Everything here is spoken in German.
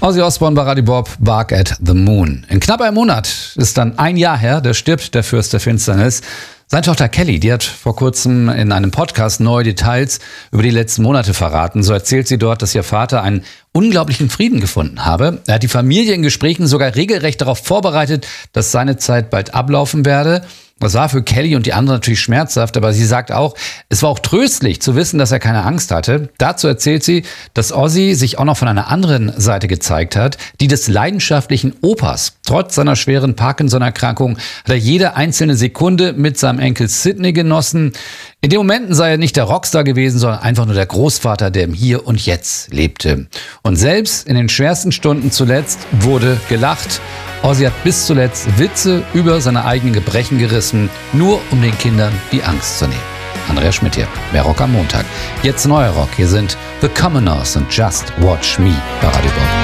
Ozzy Osbourne bei Radio Bob, Bark at the Moon. In knapp einem Monat ist dann ein Jahr her, da stirbt der Fürst der Finsternis. Seine Tochter Kelly, die hat vor kurzem in einem Podcast neue Details über die letzten Monate verraten. So erzählt sie dort, dass ihr Vater einen unglaublichen Frieden gefunden habe. Er hat die Familie in Gesprächen sogar regelrecht darauf vorbereitet, dass seine Zeit bald ablaufen werde. Das war für Kelly und die anderen natürlich schmerzhaft, aber sie sagt auch, es war auch tröstlich zu wissen, dass er keine Angst hatte. Dazu erzählt sie, dass Ozzy sich auch noch von einer anderen Seite gezeigt hat, die des leidenschaftlichen Opas. Trotz seiner schweren Parkinson-Erkrankung hat er jede einzelne Sekunde mit seinem Enkel Sidney genossen. In den Momenten sei er nicht der Rockstar gewesen, sondern einfach nur der Großvater, der im Hier und Jetzt lebte. Und selbst in den schwersten Stunden zuletzt wurde gelacht. Ozzy hat bis zuletzt Witze über seine eigenen Gebrechen gerissen, nur um den Kindern die Angst zu nehmen. Andrea Schmidt hier, mehr Rock am Montag. Jetzt neuer Rock, hier sind The Commoners und Just Watch Me bei Radio Bob.